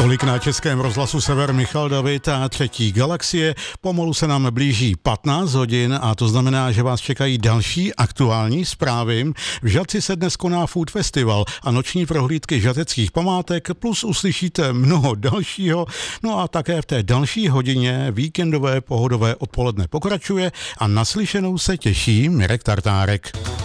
Tolik na Českém rozhlasu Sever, Michal David a třetí galaxie. Pomalu se nám blíží 15 hodin a to znamená, že vás čekají další aktuální zprávy. V Žatci se dnes koná Food Festival a noční prohlídky žateckých památek, plus uslyšíte mnoho dalšího. No a také v té další hodině víkendové pohodové odpoledne pokračuje a naslyšenou se těší Mirek Tartárek.